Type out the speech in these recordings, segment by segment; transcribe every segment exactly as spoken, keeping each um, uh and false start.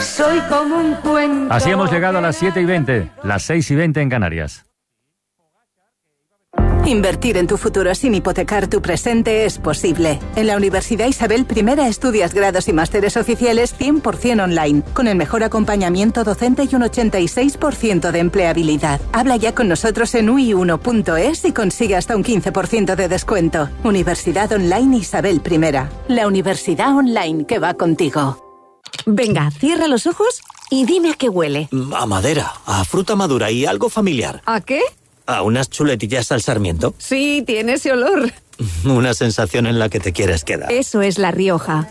Soy como un cuento. Así hemos llegado a las siete y veinte, las seis y veinte en Canarias. Invertir en tu futuro sin hipotecar tu presente es posible. En la Universidad Isabel I estudias grados y másteres oficiales cien por ciento online, con el mejor acompañamiento docente y un ochenta y seis por ciento de empleabilidad. Habla ya con nosotros en u i uno punto es y consigue hasta un quince por ciento de descuento. Universidad Online Isabel I. La universidad online que va contigo. Venga, cierra los ojos y dime a qué huele. A madera, a fruta madura y algo familiar. ¿A qué? ¿A unas chuletillas al sarmiento? Sí, tiene ese olor. Una sensación en la que te quieres quedar. Eso es La Rioja.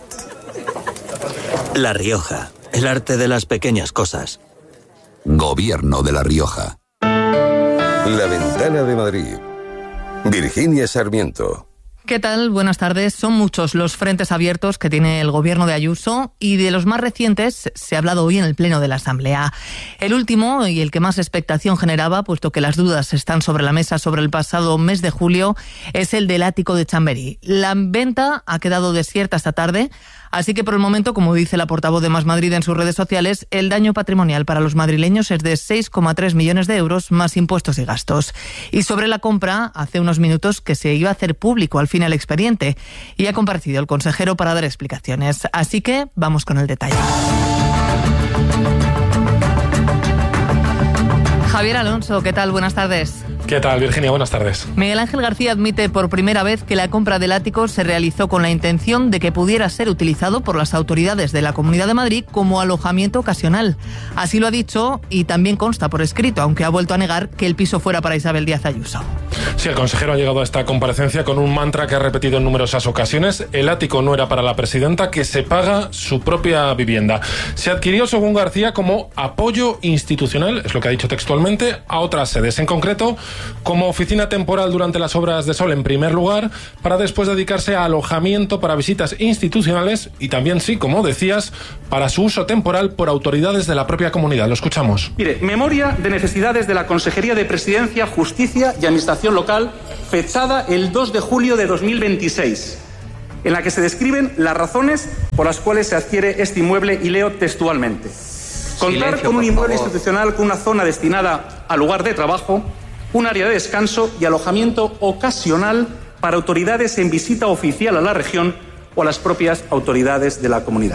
La Rioja, el arte de las pequeñas cosas. Gobierno de La Rioja. La Ventana de Madrid. Virginia Sarmiento. ¿Qué tal? Buenas tardes. Son muchos los frentes abiertos que tiene el gobierno de Ayuso y de los más recientes se ha hablado hoy en el Pleno de la Asamblea. El último y el que más expectación generaba, puesto que las dudas están sobre la mesa sobre el pasado mes de julio, es el del ático de Chamberí. La venta ha quedado desierta esta tarde, así que por el momento, como dice la portavoz de Más Madrid en sus redes sociales, el daño patrimonial para los madrileños es de seis coma tres millones de euros más impuestos y gastos. Y sobre la compra, hace unos minutos que se iba a hacer público al fin el expediente y ha comparecido el consejero para dar explicaciones. Así que vamos con el detalle. Javier Alonso, ¿qué tal? Buenas tardes. ¿Qué tal, Virginia? Buenas tardes. Miguel Ángel García admite por primera vez que la compra del ático se realizó con la intención de que pudiera ser utilizado por las autoridades de la Comunidad de Madrid como alojamiento ocasional. Así lo ha dicho y también consta por escrito, aunque ha vuelto a negar que el piso fuera para Isabel Díaz Ayuso. Sí, el consejero ha llegado a esta comparecencia con un mantra que ha repetido en numerosas ocasiones. El ático no era para la presidenta, que se paga su propia vivienda. Se adquirió, según García, como apoyo institucional, es lo que ha dicho textualmente, a otras sedes. En concreto, como oficina temporal durante las obras de Sol en primer lugar, para después dedicarse a alojamiento para visitas institucionales y también, sí, como decías, para su uso temporal por autoridades de la propia comunidad. Lo escuchamos. Mire, memoria de necesidades de la Consejería de Presidencia, Justicia y Administración Local, fechada el dos de julio de dos mil veintiséis, en la que se describen las razones por las cuales se adquiere este inmueble y leo textualmente. Contar Silencio, con un inmueble favor. institucional con una zona destinada al lugar de trabajo, un área de descanso y alojamiento ocasional para autoridades en visita oficial a la región o a las propias autoridades de la comunidad.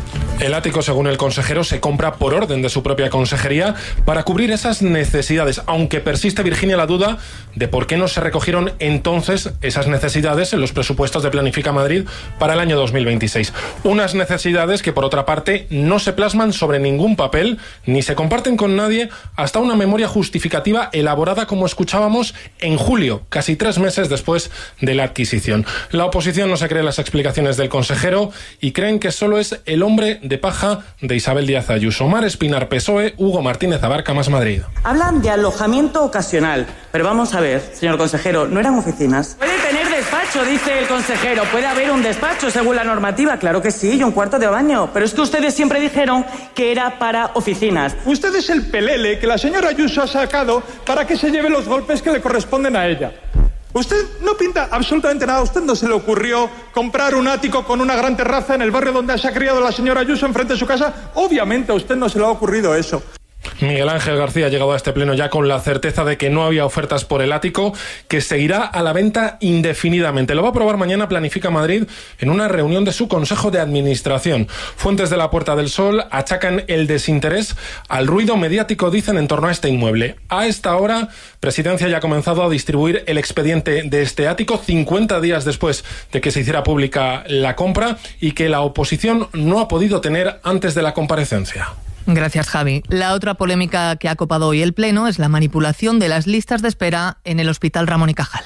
El ático, según el consejero, se compra por orden de su propia consejería para cubrir esas necesidades, aunque persiste, Virginia, la duda de por qué no se recogieron entonces esas necesidades en los presupuestos de Planifica Madrid para el año dos mil veintiséis. Unas necesidades que, por otra parte, no se plasman sobre ningún papel ni se comparten con nadie hasta una memoria justificativa elaborada, como escuchábamos, en julio, casi tres meses después de la adquisición. La oposición no se cree las explicaciones del consejero y creen que solo es el hombre de paja de Isabel Díaz Ayuso. Mar Espinar, P S O E, Hugo Martínez Abarca, Más Madrid. Hablan de alojamiento ocasional, pero vamos a ver, señor consejero, ¿no eran oficinas? Puede tener despacho, dice el consejero, puede haber un despacho según la normativa, claro que sí, y un cuarto de baño, pero es que ustedes siempre dijeron que era para oficinas. Usted es el pelele que la señora Ayuso ha sacado para que se lleve los golpes que le corresponden a ella. Usted no pinta absolutamente nada. A usted no se le ocurrió comprar un ático con una gran terraza en el barrio donde se ha criado la señora Ayuso enfrente de su casa. Obviamente a usted no se le ha ocurrido eso. Miguel Ángel García ha llegado a este pleno ya con la certeza de que no había ofertas por el ático, que seguirá a la venta indefinidamente. Lo va a aprobar mañana Planifica Madrid en una reunión de su Consejo de Administración. Fuentes de la Puerta del Sol achacan el desinterés al ruido mediático, dicen, en torno a este inmueble. A esta hora, Presidencia ya ha comenzado a distribuir el expediente de este ático cincuenta días después de que se hiciera pública la compra y que la oposición no ha podido tener antes de la comparecencia. Gracias, Javi. La otra polémica que ha copado hoy el Pleno es la manipulación de las listas de espera en el Hospital Ramón y Cajal.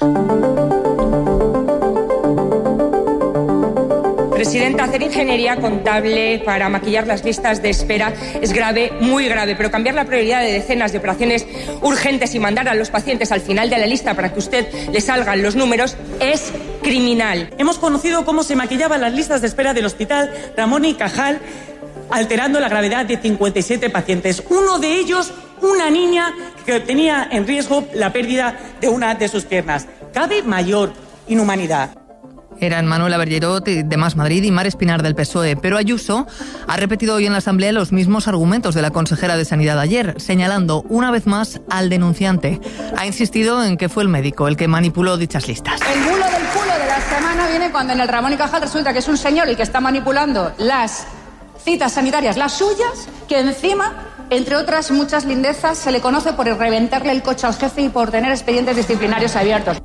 Presidenta, hacer ingeniería contable para maquillar las listas de espera es grave, muy grave, pero cambiar la prioridad de decenas de operaciones urgentes y mandar a los pacientes al final de la lista para que usted le salgan los números es criminal. Hemos conocido cómo se maquillaban las listas de espera del Hospital Ramón y Cajal, alterando la gravedad de cincuenta y siete pacientes. Uno de ellos, una niña que tenía en riesgo la pérdida de una de sus piernas. ¿Cabe mayor inhumanidad? Eran Manuela Bergerot de Más Madrid y Mar Espinar del P S O E, pero Ayuso ha repetido hoy en la Asamblea los mismos argumentos de la consejera de Sanidad ayer, señalando una vez más al denunciante. Ha insistido en que fue el médico el que manipuló dichas listas. El bulo del culo de la semana viene cuando en el Ramón y Cajal resulta que es un señor el que está manipulando las citas sanitarias, las suyas, que encima, entre otras muchas lindezas, se le conoce por reventarle el coche al jefe y por tener expedientes disciplinarios abiertos.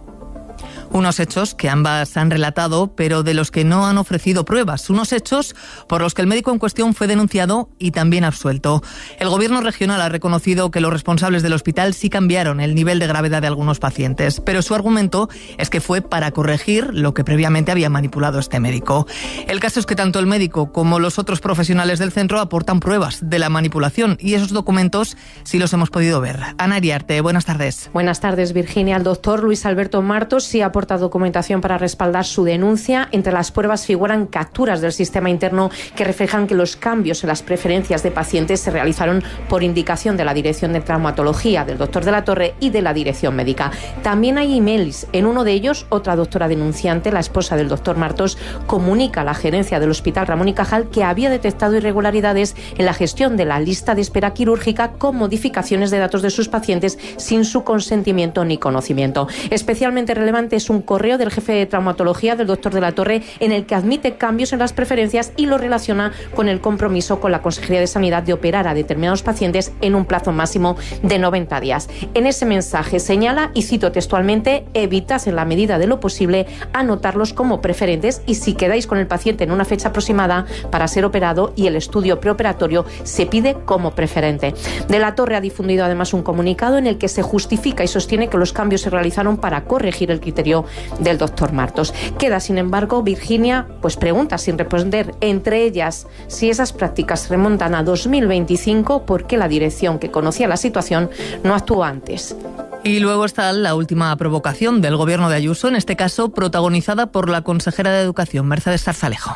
Unos hechos que ambas han relatado, pero de los que no han ofrecido pruebas. Unos hechos por los que el médico en cuestión fue denunciado y también absuelto. El Gobierno regional ha reconocido que los responsables del hospital sí cambiaron el nivel de gravedad de algunos pacientes, pero su argumento es que fue para corregir lo que previamente había manipulado este médico. El caso es que tanto el médico como los otros profesionales del centro aportan pruebas de la manipulación y esos documentos sí los hemos podido ver. Ana Iriarte, buenas tardes. Buenas tardes, Virginia. El doctor Luis Alberto Martos sí aporta documentación para respaldar su denuncia. Entre las pruebas figuran capturas del sistema interno que reflejan que los cambios en las preferencias de pacientes se realizaron por indicación de la Dirección de Traumatología, del doctor de la Torre y de la Dirección Médica. También hay emails. En uno de ellos, otra doctora denunciante, la esposa del doctor Martos, comunica a la gerencia del Hospital Ramón y Cajal que había detectado irregularidades en la gestión de la lista de espera quirúrgica con modificaciones de datos de sus pacientes sin su consentimiento ni conocimiento. Especialmente relevante es un correo del jefe de traumatología, del doctor de la Torre, en el que admite cambios en las preferencias y lo relaciona con el compromiso con la Consejería de Sanidad de operar a determinados pacientes en un plazo máximo de noventa días. En ese mensaje señala, y cito textualmente, evitad en la medida de lo posible anotarlos como preferentes y si quedáis con el paciente en una fecha aproximada para ser operado y el estudio preoperatorio se pide como preferente. De la Torre ha difundido además un comunicado en el que se justifica y sostiene que los cambios se realizaron para corregir el criterio del doctor Martos. Queda, sin embargo, Virginia, pues preguntas sin responder, entre ellas si esas prácticas remontan a dos mil veinticinco, ¿por qué la dirección que conocía la situación no actuó antes? Y luego está la última provocación del Gobierno de Ayuso, en este caso protagonizada por la consejera de Educación, Mercedes Zarzalejo.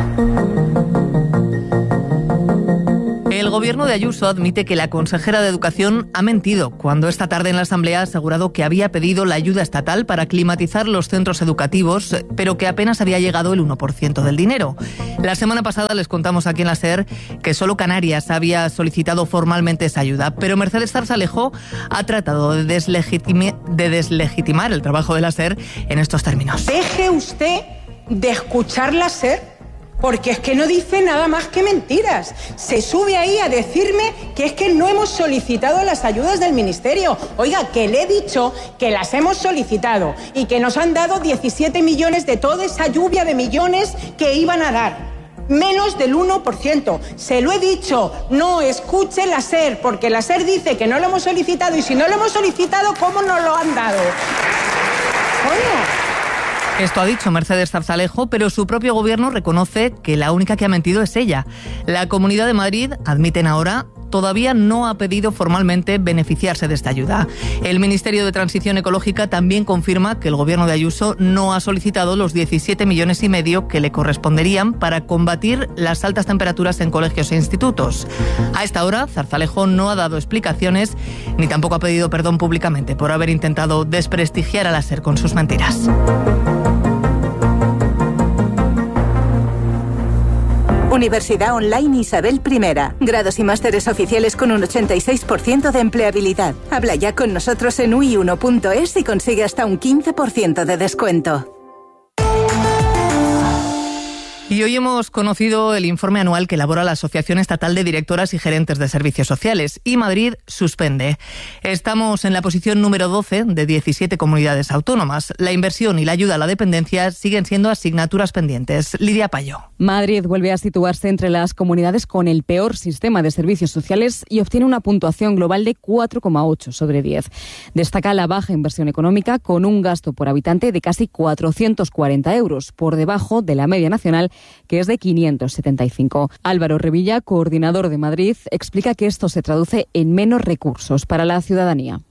El Gobierno de Ayuso admite que la consejera de Educación ha mentido cuando esta tarde en la Asamblea ha asegurado que había pedido la ayuda estatal para climatizar los centros educativos, pero que apenas había llegado el uno por ciento del dinero. La semana pasada les contamos aquí en la SER que solo Canarias había solicitado formalmente esa ayuda, pero Mercedes Zarzalejo ha tratado de, deslegitimi- de deslegitimar el trabajo de la SER en estos términos. Deje usted de escuchar la SER. Porque es que no dice nada más que mentiras. Se sube ahí a decirme que es que no hemos solicitado las ayudas del Ministerio. Oiga, que le he dicho que las hemos solicitado y que nos han dado diecisiete millones de toda esa lluvia de millones que iban a dar. Menos del uno por ciento. Se lo he dicho, no escuche la SER, porque la SER dice que no lo hemos solicitado y si no lo hemos solicitado, ¿cómo nos lo han dado? Coño. Esto ha dicho Mercedes Zarzalejo, pero su propio gobierno reconoce que la única que ha mentido es ella. La Comunidad de Madrid, admiten ahora, todavía no ha pedido formalmente beneficiarse de esta ayuda. El Ministerio de Transición Ecológica también confirma que el Gobierno de Ayuso no ha solicitado los diecisiete millones y medio que le corresponderían para combatir las altas temperaturas en colegios e institutos. A esta hora, Zarzalejo no ha dado explicaciones ni tampoco ha pedido perdón públicamente por haber intentado desprestigiar a la SER con sus mentiras. Universidad Online Isabel I. Grados y másteres oficiales con un ochenta y seis por ciento de empleabilidad. Habla ya con nosotros en u i uno punto es y consigue hasta un quince por ciento de descuento. Y hoy hemos conocido el informe anual que elabora la Asociación Estatal de Directoras y Gerentes de Servicios Sociales y Madrid suspende. Estamos en la posición número doce de diecisiete comunidades autónomas. La inversión y la ayuda a la dependencia siguen siendo asignaturas pendientes. Lidia Payo. Madrid vuelve a situarse entre las comunidades con el peor sistema de servicios sociales y obtiene una puntuación global de cuatro coma ocho sobre diez. Destaca la baja inversión económica con un gasto por habitante de casi cuatrocientos cuarenta euros, por debajo de la media nacional, que es de quinientos setenta y cinco. Álvaro Revilla, coordinador de Madrid, explica que esto se traduce en menos recursos para la ciudadanía.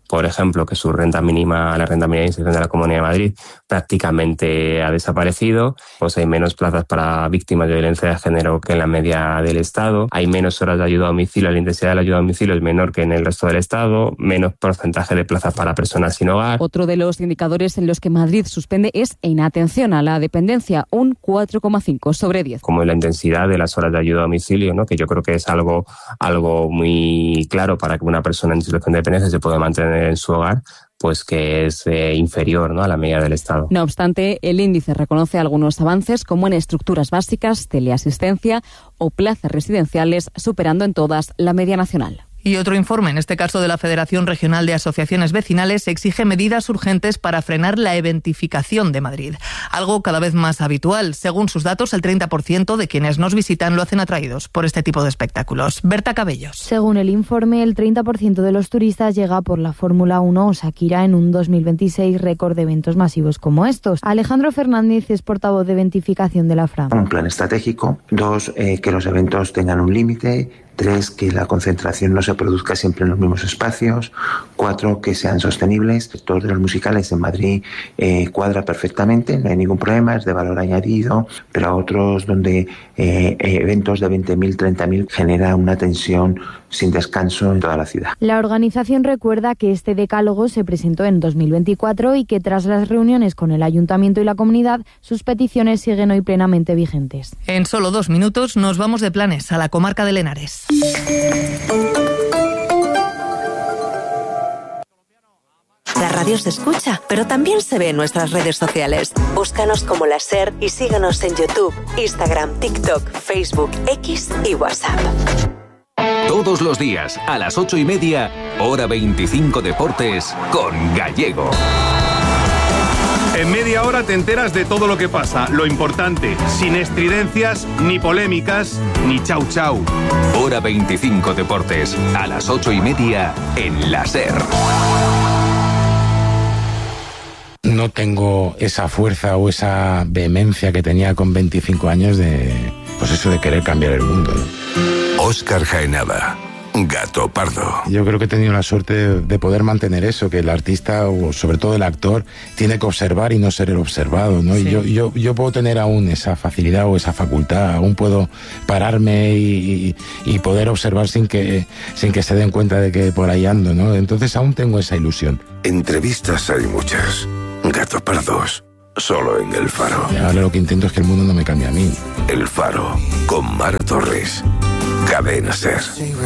por ejemplo, que su renta mínima, la renta mínima de inserción de la Comunidad de Madrid, prácticamente ha desaparecido. Pues hay menos plazas para víctimas de violencia de género que en la media del Estado. Hay menos horas de ayuda a domicilio, la intensidad de la ayuda a domicilio es menor que en el resto del Estado, menos porcentaje de plazas para personas sin hogar. Otro de los indicadores en los que Madrid suspende es en atención a la dependencia, un cuatro coma cinco sobre diez. Como la intensidad de las horas de ayuda a domicilio, ¿no? Que yo creo que es algo, algo muy claro para que una persona en situación de dependencia se pueda mantener en su hogar, pues que es eh, inferior, ¿no?, a la media del Estado. No obstante, el índice reconoce algunos avances, como en estructuras básicas, teleasistencia o plazas residenciales, superando en todas la media nacional. Y otro informe, en este caso de la Federación Regional de Asociaciones Vecinales, exige medidas urgentes para frenar la eventificación de Madrid. Algo cada vez más habitual. Según sus datos, el treinta por ciento de quienes nos visitan lo hacen atraídos por este tipo de espectáculos. Berta Cabellos. Según el informe, el treinta por ciento de los turistas llega por la Fórmula uno o Shakira en un dos mil veintiséis récord de eventos masivos como estos. Alejandro Fernández es portavoz de eventificación de la Fran. Un plan estratégico. Dos, eh, que los eventos tengan un límite. Tres, que la concentración no se produzca siempre en los mismos espacios. Cuatro, que sean sostenibles. El sector de los musicales en Madrid eh, cuadra perfectamente, no hay ningún problema, es de valor añadido, pero a otros donde eh, eventos de veinte mil, treinta mil genera una tensión sin descanso en toda la ciudad. La organización recuerda que este decálogo se presentó en dos mil veinticuatro y que tras las reuniones con el Ayuntamiento y la comunidad, sus peticiones siguen hoy plenamente vigentes. En solo dos minutos nos vamos de planes a la comarca de Henares. La radio se escucha, pero también se ve en nuestras redes sociales. Búscanos como La SER y síguenos en YouTube, Instagram, TikTok, Facebook, X y WhatsApp. Todos los días, a las ocho y media, hora veinticinco Deportes, con Gallego. En media hora te enteras de todo lo que pasa, lo importante, sin estridencias, ni polémicas, ni chau chau. Hora veinticinco Deportes, a las ocho y media, en La SER. No tengo esa fuerza o esa vehemencia que tenía con veinticinco años de, pues eso de querer cambiar el mundo, ¿no? Óscar Jaenada, Gato Pardo. Yo creo que he tenido la suerte de, de poder mantener eso, que el artista, o sobre todo el actor, tiene que observar y no ser el observado, ¿no? Sí. Y yo, yo, yo puedo tener aún esa facilidad o esa facultad, aún puedo pararme y, y, y poder observar sin que, sin que se den cuenta de que por ahí ando, ¿no? Entonces aún tengo esa ilusión. Entrevistas hay muchas. Gato Pardos, solo en El Faro. Y ahora lo que intento es que el mundo no me cambie a mí. El Faro, con Mar Torres. Cadena SER.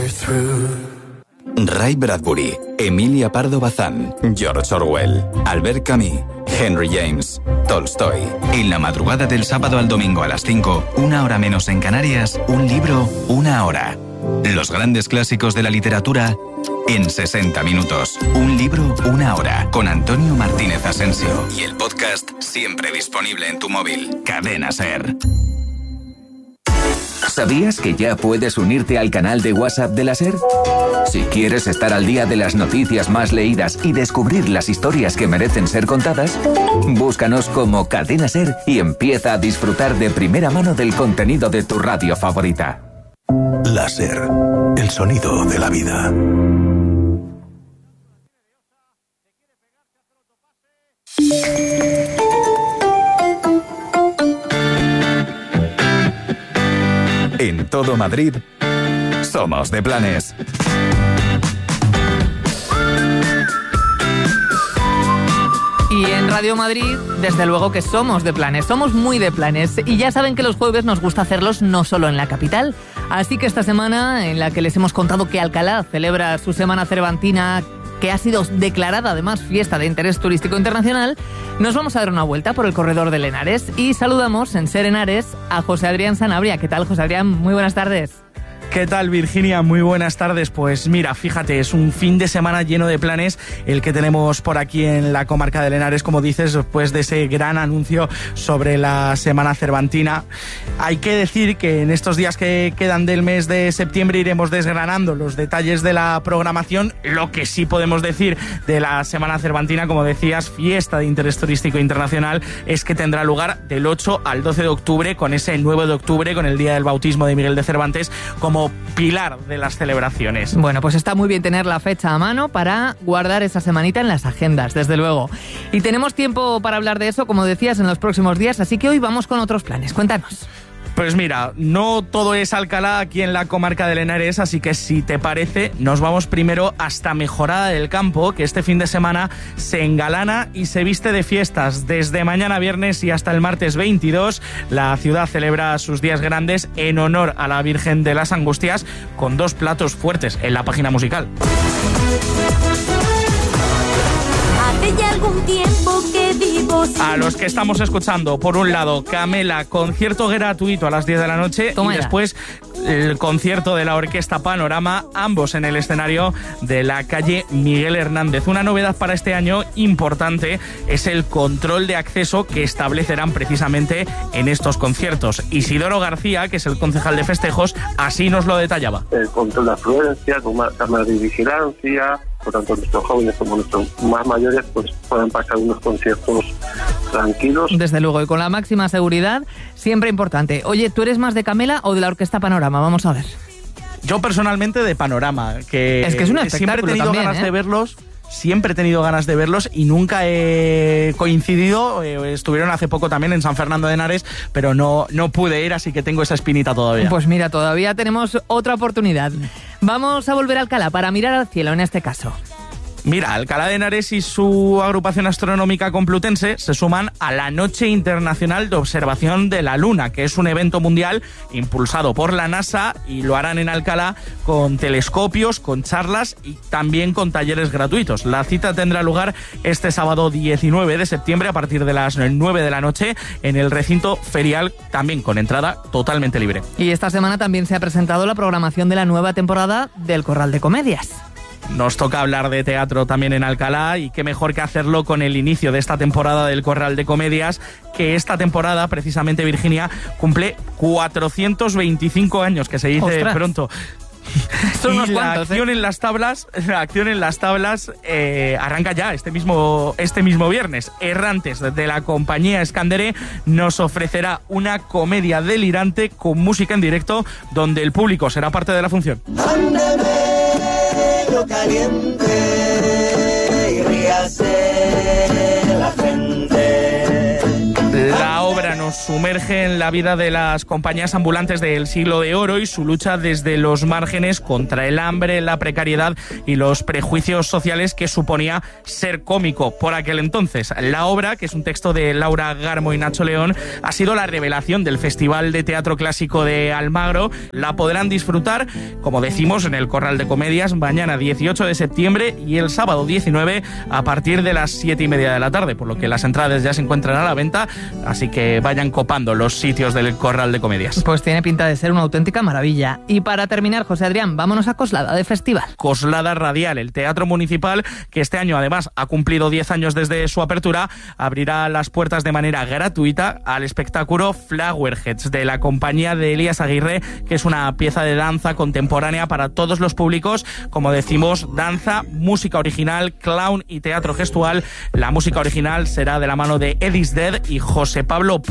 Ray Bradbury, Emilia Pardo Bazán, George Orwell, Albert Camus, Henry James, Tolstoy. En la madrugada del sábado al domingo a las cinco, una hora menos en Canarias, un libro, una hora. Los grandes clásicos de la literatura en sesenta minutos. Un libro, una hora. Con Antonio Martínez Asensio. Y el podcast siempre disponible en tu móvil. Cadena SER. ¿Sabías que ya puedes unirte al canal de WhatsApp de la SER? Si quieres estar al día de las noticias más leídas y descubrir las historias que merecen ser contadas, búscanos como Cadena SER y empieza a disfrutar de primera mano del contenido de tu radio favorita. La SER, el sonido de la vida. En todo Madrid, somos de planes. Y en Radio Madrid, desde luego que somos de planes, somos muy de planes. Y ya saben que los jueves nos gusta hacerlos no solo en la capital. Así que esta semana, en la que les hemos contado que Alcalá celebra su Semana Cervantina, que ha sido declarada además fiesta de interés turístico internacional, nos vamos a dar una vuelta por el corredor del Henares y saludamos en SER Henares a José Adrián Sanabria. ¿Qué tal, José Adrián? Muy buenas tardes. ¿Qué tal, Virginia? Muy buenas tardes. Pues mira, fíjate, es un fin de semana lleno de planes el que tenemos por aquí en la comarca del Henares, como dices, después de ese gran anuncio sobre la Semana Cervantina. Hay que decir que en estos días que quedan del mes de septiembre iremos desgranando los detalles de la programación. Lo que sí podemos decir de la Semana Cervantina, como decías, fiesta de interés turístico internacional, es que tendrá lugar del ocho al doce de octubre, con ese nueve de octubre, con el Día del Bautismo de Miguel de Cervantes, como como pilar de las celebraciones. Bueno, pues está muy bien tener la fecha a mano para guardar esa semanita en las agendas, desde luego. Y tenemos tiempo para hablar de eso, como decías, en los próximos días, así que hoy vamos con otros planes. Cuéntanos. Pues mira, no todo es Alcalá aquí en la comarca del Henares, así que si te parece, nos vamos primero hasta Mejorada del Campo, que este fin de semana se engalana y se viste de fiestas. Desde mañana viernes y hasta el martes veintidós, la ciudad celebra sus días grandes en honor a la Virgen de las Angustias, con dos platos fuertes en la página musical. Hace ya algún tiempo que vivo sin... A los que estamos escuchando, por un lado, Camela, concierto gratuito a las diez de la noche. Toma y ya. Después el concierto de la Orquesta Panorama, ambos en el escenario de la calle Miguel Hernández. Una novedad para este año importante es el control de acceso que establecerán precisamente en estos conciertos. Isidoro García, que es el concejal de festejos, así nos lo detallaba. El control de afluencia, con más cámaras de vigilancia. Por tanto, nuestros jóvenes como nuestros más mayores pues pueden pasar unos conciertos tranquilos. Desde luego, y con la máxima seguridad, siempre importante. Oye, ¿tú eres más de Camela o de la Orquesta Panorama? Vamos a ver. Yo personalmente de Panorama, que, es que es un espectáculo. Siempre he tenido también, ganas ¿eh? de verlos. Siempre he tenido ganas de verlos y nunca he coincidido. Eh, estuvieron hace poco también en San Fernando de Henares, pero no, no pude ir, así que tengo esa espinita todavía. Pues mira, todavía tenemos otra oportunidad. Vamos a volver a Alcalá para mirar al cielo en este caso. Mira, Alcalá de Henares y su agrupación astronómica complutense se suman a la Noche Internacional de Observación de la Luna, que es un evento mundial impulsado por la NASA, y lo harán en Alcalá con telescopios, con charlas y también con talleres gratuitos. La cita tendrá lugar este sábado diecinueve de septiembre a partir de las nueve de la noche en el recinto ferial, también con entrada totalmente libre. Y esta semana también se ha presentado la programación de la nueva temporada del Corral de Comedias. Nos toca hablar de teatro también en Alcalá, y qué mejor que hacerlo con el inicio de esta temporada del Corral de Comedias, que esta temporada, precisamente, Virginia, cumple cuatrocientos veinticinco años, que se dice ¡Ostras! Pronto. Son unos y la cuantos, acción ¿eh? en las tablas, la acción en las tablas eh, arranca ya este mismo este mismo viernes. Errantes, de la compañía Escandere, nos ofrecerá una comedia delirante con música en directo, donde el público será parte de la función. Caliente y ríase la gente. La obra nos sumerge en la vida de las compañías ambulantes del siglo de oro y su lucha desde los márgenes contra el hambre, la precariedad y los prejuicios sociales que suponía ser cómico por aquel entonces. La obra, que es un texto de Laura Garmo y Nacho León, ha sido la revelación del Festival de Teatro Clásico de Almagro. La podrán disfrutar, como decimos, en el Corral de Comedias mañana dieciocho de septiembre y el sábado diecinueve a partir de las siete y media de la tarde, por lo que las entradas ya se encuentran a la venta, así que vayan copando los sitios del Corral de Comedias. Pues tiene pinta de ser una auténtica maravilla. Y para terminar, José Adrián, vámonos a Coslada de festival. Coslada Radial, el teatro municipal, que este año además ha cumplido diez años desde su apertura, abrirá las puertas de manera gratuita al espectáculo Flowerheads de la compañía de Elías Aguirre, que es una pieza de danza contemporánea para todos los públicos. Como decimos, danza, música original, clown y teatro gestual. La música original será de la mano de Eddie's Dead y José Pablo